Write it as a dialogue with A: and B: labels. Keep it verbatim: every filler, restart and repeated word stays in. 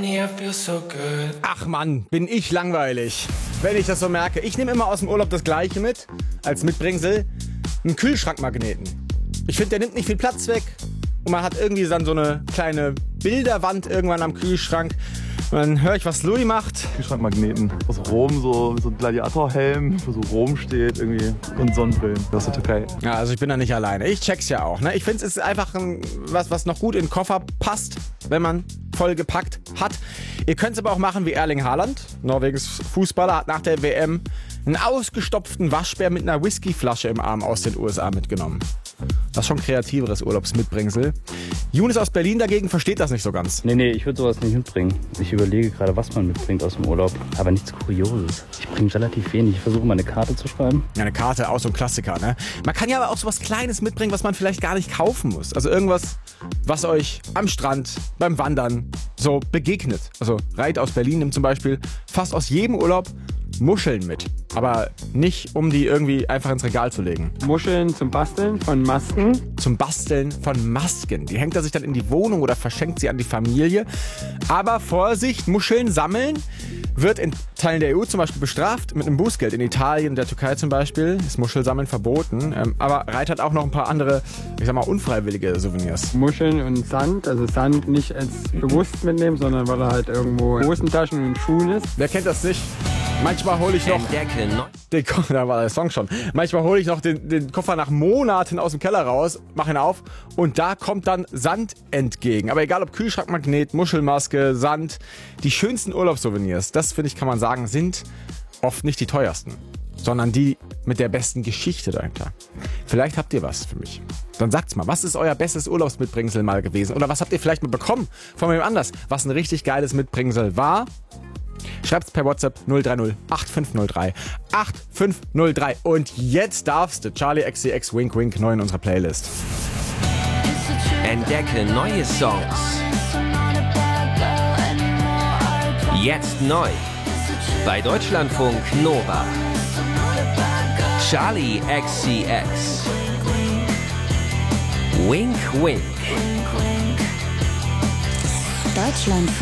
A: Ach Mann, bin ich langweilig, wenn ich das so merke. Ich nehme immer aus dem Urlaub das Gleiche mit, als Mitbringsel, einen Kühlschrankmagneten. Ich finde, der nimmt nicht viel Platz weg und man hat irgendwie dann so eine kleine Bilderwand irgendwann am Kühlschrank. Und dann höre ich, was Louis macht.
B: Kühlschrankmagneten aus Rom, so, so ein Gladiatorhelm, wo so Rom steht irgendwie und Sonnenbrillen aus der Türkei.
A: Ja, also ich bin da nicht alleine. Ich check's ja auch. Ne? Ich finde, es ist einfach ein, was, was noch gut in den Koffer passt, wenn man voll gepackt hat. Ihr könnt es aber auch machen wie Erling Haaland. Norwegens Fußballer hat nach der W M einen ausgestopften Waschbär mit einer Whiskyflasche im Arm aus den U S A mitgenommen. Das ist schon kreativeres Urlaubsmitbringsel. Younes aus Berlin dagegen versteht das nicht so ganz.
C: Nee, nee, ich würde sowas nicht mitbringen. Ich überlege gerade, was man mitbringt aus dem Urlaub. Aber nichts Kurioses. Ich bringe relativ wenig. Ich versuche mal eine Karte zu schreiben.
A: Ja, eine Karte, auch so ein Klassiker, ne? Man kann ja aber auch so was Kleines mitbringen, was man vielleicht gar nicht kaufen muss. Also irgendwas, was euch am Strand, beim Wandern so begegnet. Also Reit aus Berlin nimmt zum Beispiel fast aus jedem Urlaub Muscheln mit. Aber nicht, um die irgendwie einfach ins Regal zu legen.
D: Muscheln zum Basteln von Masken.
A: Zum Basteln von Masken. Die hängt er sich dann in die Wohnung oder verschenkt sie an die Familie. Aber Vorsicht, Muscheln sammeln wird in Teilen der E U zum Beispiel bestraft mit einem Bußgeld. In Italien und der Türkei zum Beispiel ist Muschelsammeln verboten. Ähm, aber Reit hat auch noch ein paar andere, ich sag mal, unfreiwillige Souvenirs.
D: Muscheln und Sand. Also Sand nicht als bewusst mitnehmen, sondern weil er halt irgendwo in Hosentaschen und Schuhen ist.
A: Wer kennt das nicht? Manchmal hole ich noch den Ko- da war der Song schon. Manchmal hole ich noch den, den Koffer nach Monaten aus dem Keller raus, mache ihn auf und da kommt dann Sand entgegen. Aber egal ob Kühlschrankmagnet, Muschelmaske, Sand, die schönsten Urlaubssouvenirs, das finde ich, kann man sagen, sind oft nicht die teuersten, sondern die mit der besten Geschichte dahinter. Vielleicht habt ihr was für mich. Dann sagt's mal, was ist euer bestes Urlaubsmitbringsel mal gewesen? Oder was habt ihr vielleicht mal bekommen von wem anders, was ein richtig geiles Mitbringsel war? Schreibt's per WhatsApp null drei null acht fünf null drei acht fünf null drei. Und jetzt darfst du Charli X C X Wink Wink neu in unserer Playlist.
E: Entdecke neue Songs. Jetzt neu. Bei Deutschlandfunk Nova. Charli X C X. Wink Wink.
F: Deutschlandfunk.